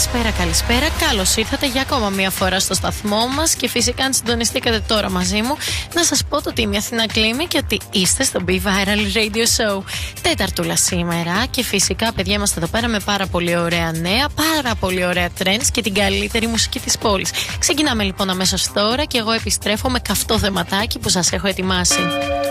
Καλησπέρα. Καλώς ήρθατε για ακόμα μία φορά στο σταθμό μας και φυσικά αν συντονιστήκατε τώρα μαζί μου, να σας πω το ότι είμαι η Αθηνά Κλίμη και ότι είστε στο Be Viral Radio Show. Τέταρτουλα σήμερα και φυσικά, παιδιά, είμαστε εδώ πέρα με πάρα πολύ ωραία νέα, πάρα πολύ ωραία trends και την καλύτερη μουσική της πόλης. Ξεκινάμε λοιπόν αμέσως τώρα και εγώ επιστρέφω με καυτό θεματάκι που σας έχω ετοιμάσει.